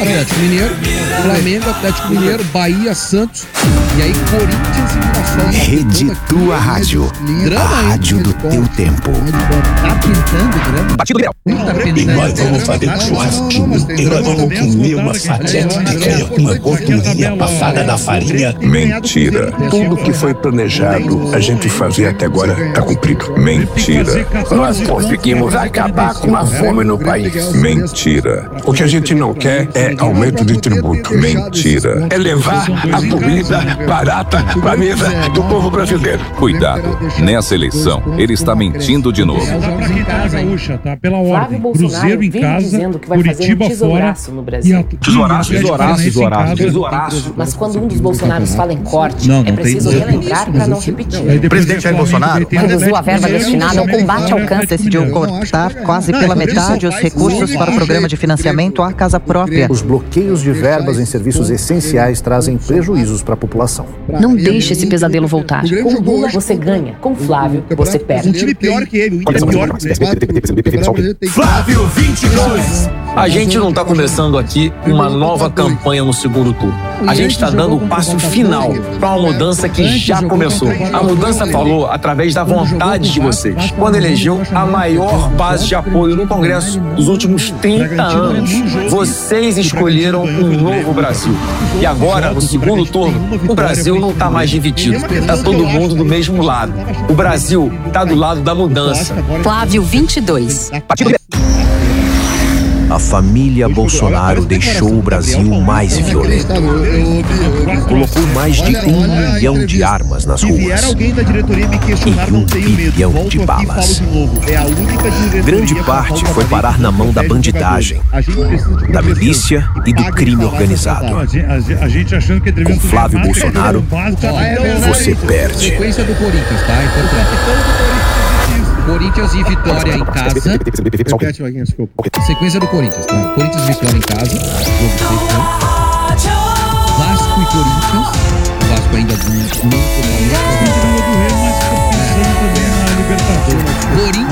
Atlético Mineiro, Flamengo, Atlético Mineiro, Bahia, Santos, e aí Corinthians e Mirassol. Rede Tua Rádio, a rádio do teu tempo. Tá pintando grama? Batido Grau. E nós vamos fazer um churrasquinho. E nós vamos comer uma fatia de picanha com uma gordurinha passada na farinha. Mentira. Tudo que foi planejado a gente fazer até agora tá cumprido. Mentira. Nós conseguimos acabar com a fome no país. Mentira. O que a gente não quer é aumento de tributo. Mentira. É levar a comida barata pra mesa do povo brasileiro. Cuidado, nessa eleição, ele está mentindo de novo. Tá? Pela Flávio ordem. Bolsonaro Cruzeiro em vive casa, dizendo que vai Curitiba fazer um fora. tesouraço no Brasil. Tesouraço. Mas quando um dos Bolsonaros fala em corte, Não é preciso tem. relembrar para não repetir. Presidente Jair Bolsonaro reduziu a verba destinada ao combate ao câncer, decidiu cortar quase pela metade os recursos para o programa de financiamento à casa própria. Os bloqueios de verbas em serviços essenciais trazem prejuízos para a população. Não deixe esse pesadelo voltar. Com Lula, você ganha. Com Flávio, você perde. Um time pior que ele. Flávio 22. A gente não está começando aqui uma nova campanha no segundo turno. A gente está dando o passo final para uma mudança que já começou. A mudança falou através da vontade de vocês. Quando elegeu a maior base de apoio no Congresso dos últimos 30 anos. Vocês escolheram um novo Brasil. E agora, no segundo turno, o Brasil não está mais dividido. Está todo mundo do mesmo lado. O Brasil está do lado da mudança. Flávio 22. A família Bolsonaro deixou o Brasil mais violento. Colocou mais de 1 milhão de armas nas ruas e 1 bilhão de balas. Grande parte foi parar na mão da bandidagem, da milícia e do crime organizado. Com Flávio Bolsonaro, você perde. Sequência do Corinthians, tá? Então, Corinthians e Vitória em casa. Sequência do Corinthians, tá? Corinthians e Vitória em casa. Vasco e Corinthians. O Vasco ainda não totalmente. Corinthians